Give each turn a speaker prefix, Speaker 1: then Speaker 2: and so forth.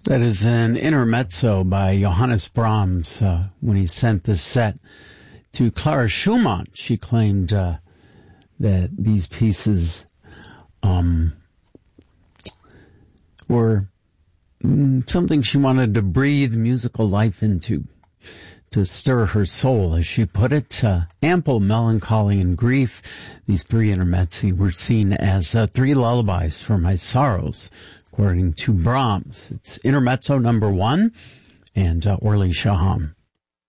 Speaker 1: That is an intermezzo by Johannes Brahms. When he sent this set to Clara Schumann, she claimed that these pieces were something she wanted to breathe musical life into, to stir her soul, as she put it. Ample melancholy and grief. These three intermezzi were seen as three lullabies for my sorrows, according to Brahms. It's intermezzo number 1, and Orly Shaham.